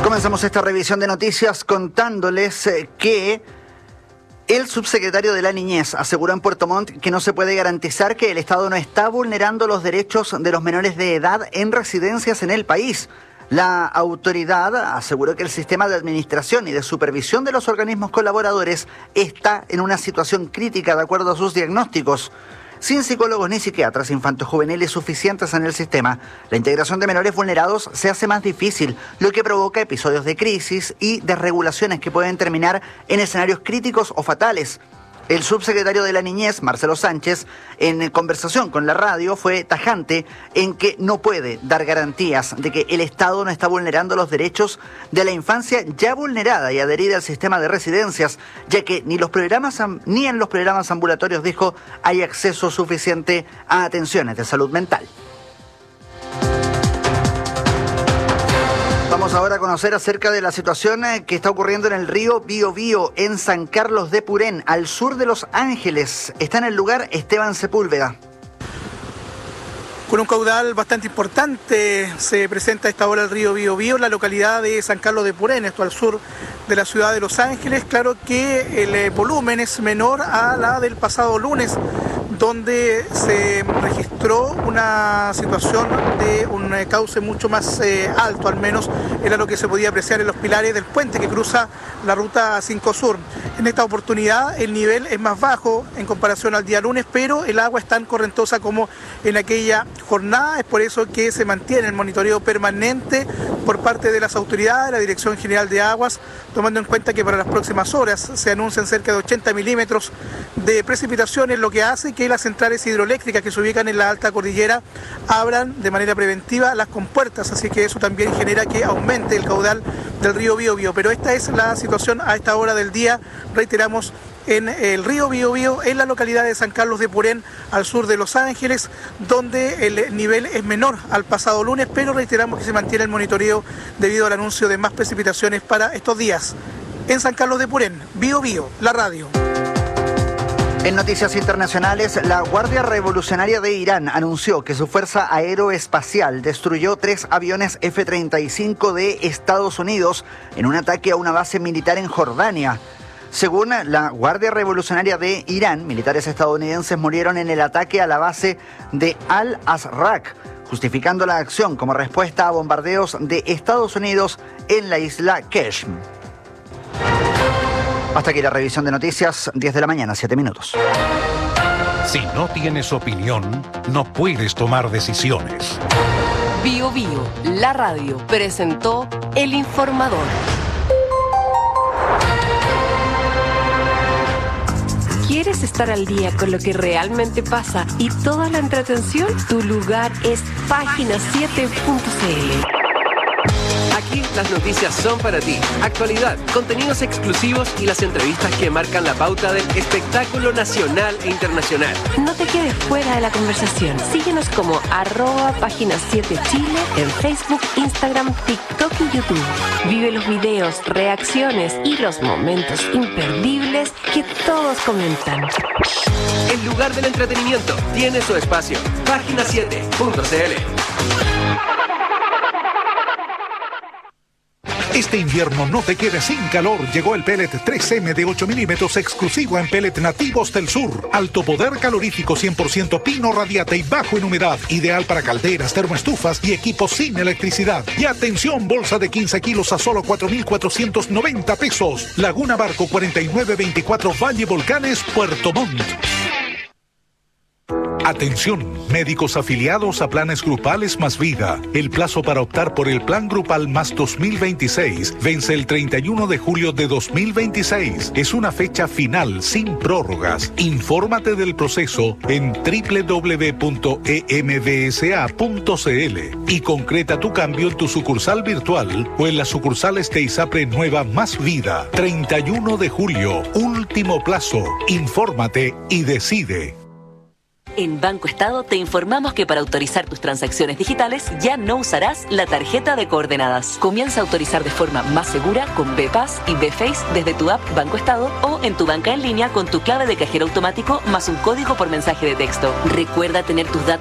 Comenzamos esta revisión de noticias contándoles que el subsecretario de la Niñez aseguró en Puerto Montt que no se puede garantizar que el Estado no está vulnerando los derechos de los menores de edad en residencias en el país. La autoridad aseguró que el sistema de administración y de supervisión de los organismos colaboradores está en una situación crítica de acuerdo a sus diagnósticos. Sin psicólogos ni psiquiatras infanto-juveniles suficientes en el sistema, la integración de menores vulnerados se hace más difícil, lo que provoca episodios de crisis y desregulaciones que pueden terminar en escenarios críticos o fatales. El subsecretario de la Niñez, Marcelo Sánchez, en conversación con la radio, fue tajante en que no puede dar garantías de que el Estado no está vulnerando los derechos de la infancia ya vulnerada y adherida al sistema de residencias, ya que ni en los programas ambulatorios, dijo, hay acceso suficiente a atenciones de salud mental. Vamos ahora a conocer acerca de la situación que está ocurriendo en el río Biobío, en San Carlos de Purén, al sur de Los Ángeles. Está en el lugar Esteban Sepúlveda. Con un caudal bastante importante se presenta a esta hora el río Biobío en la localidad de San Carlos de Purén, esto al sur de la ciudad de Los Ángeles. Claro que el volumen es menor a la del pasado lunes, donde se registró una situación de un cauce mucho más alto, al menos era lo que se podía apreciar en los pilares del puente que cruza la ruta 5 Sur. En esta oportunidad el nivel es más bajo en comparación al día lunes, pero el agua es tan correntosa como en aquella jornada. Es por eso que se mantiene el monitoreo permanente por parte de las autoridades, la Dirección General de Aguas, tomando en cuenta que para las próximas horas se anuncian cerca de 80 milímetros de precipitaciones, lo que hace que las centrales hidroeléctricas que se ubican en la alta cordillera abran de manera preventiva las compuertas, así que eso también genera que aumente el caudal del río Biobío. Pero esta es la situación a esta hora del día, reiteramos, en el río Biobío, en la localidad de San Carlos de Purén, al sur de Los Ángeles, donde el nivel es menor al pasado lunes, pero reiteramos que se mantiene el monitoreo debido al anuncio de más precipitaciones para estos días. En San Carlos de Purén, Biobío, la radio. En noticias internacionales, la Guardia Revolucionaria de Irán anunció que su fuerza aeroespacial destruyó 3 aviones F-35 de Estados Unidos en un ataque a una base militar en Jordania. Según la Guardia Revolucionaria de Irán, militares estadounidenses murieron en el ataque a la base de Al-Azraq, justificando la acción como respuesta a bombardeos de Estados Unidos en la isla Qeshm. Hasta aquí la revisión de noticias, 10 de la mañana, 7 minutos. Si no tienes opinión, no puedes tomar decisiones. Biobío, la radio, presentó El Informador. ¿Quieres estar al día con lo que realmente pasa y toda la entretención? Tu lugar es Página7.cl. Aquí las noticias son para ti. Actualidad, contenidos exclusivos y las entrevistas que marcan la pauta del espectáculo nacional e internacional. No te quedes fuera de la conversación. Síguenos como @Página7Chile en Facebook, Instagram, TikTok y YouTube. Vive los videos, reacciones y los momentos imperdibles que todos comentan. El lugar del entretenimiento tiene su espacio. Página7.cl. Este invierno no te quedes sin calor. Llegó el pellet 3M de 8 milímetros exclusivo en pellet nativos del sur. Alto poder calorífico, 100% pino radiata y bajo en humedad. Ideal para calderas, termoestufas y equipos sin electricidad. Y atención, bolsa de 15 kilos a solo 4.490 pesos. Laguna Barco 4924 Valle Volcanes, Puerto Montt. Atención, médicos afiliados a planes grupales más vida. El plazo para optar por el plan grupal más 2026 vence el 31 de julio de 2026. Es una fecha final sin prórrogas. Infórmate del proceso en www.emdsa.cl y concreta tu cambio en tu sucursal virtual o en las sucursales de ISAPRE Nueva Más Vida. 31 de julio, último plazo. Infórmate y decide. En Banco Estado te informamos que para autorizar tus transacciones digitales ya no usarás la tarjeta de coordenadas. Comienza a autorizar de forma más segura con BPAS y BFace desde tu app Banco Estado o en tu banca en línea con tu clave de cajero automático más un código por mensaje de texto. Recuerda tener tus datos